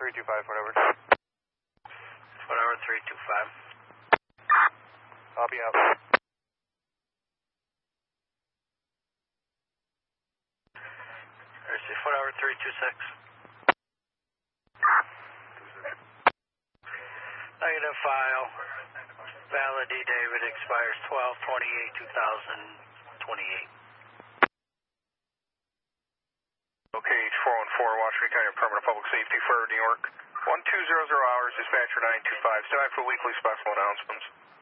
325, whatever. Whatever, 325. I'll be out. There's the whatever, 326. Negative file. Valid David expires 12/28/2028. Okay, 414, Washington County Department of Public Safety for New York. 1200 hours, dispatcher 925. Stand by for weekly special announcements.